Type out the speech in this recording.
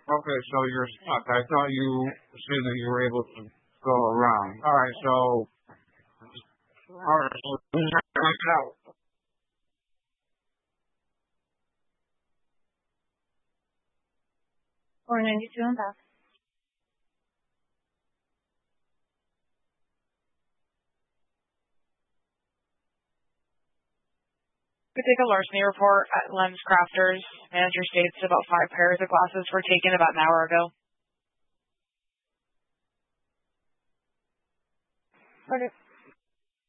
Okay, so you're stuck. I thought you said that you were able to go around. All right, so check it out. 492 on pass. We take a larceny report at Lens Crafters. Manager states about 5 pairs of glasses were taken about an hour ago. Order.